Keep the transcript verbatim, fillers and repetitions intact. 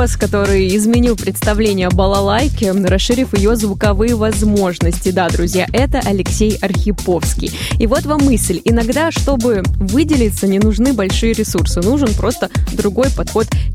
который изменил представление о балалайке, расширив ее звуковые возможности. Да, друзья, это Алексей Архиповский. И вот вам мысль. Иногда, чтобы выделиться, не нужны большие ресурсы. Нужен просто другой подход